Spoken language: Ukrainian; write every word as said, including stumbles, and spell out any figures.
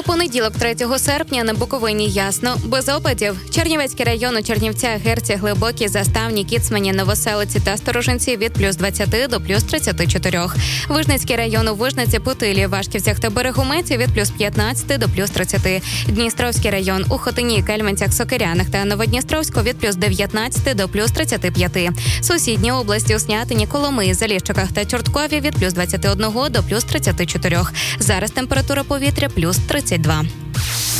У понеділок, третього серпня, на Буковині ясно, без опадів. Чернівецький район у Чернівцях, Герці, Глибокі, Заставні, Кіцмані, Новоселиці та Сторожинці від плюс двадцяти до плюс тридцяти чотирьох. Вижницький район у Вижниці, Путилі, Вашківцях та Берегометі від плюс п'ятнадцяти до плюс тридцяти. Дністровський район у Хотині, Кельменцях, Сокирянах та Новодністровську від плюс дев'ятнадцяти до плюс тридцяти п'яти. Сусідні області у Снятині, Коломиї, Заліщиках та Чорткові від плюс двадцяти одного до плюс тридцяти чотирьох. Зараз температура повітря плюс тридцять два.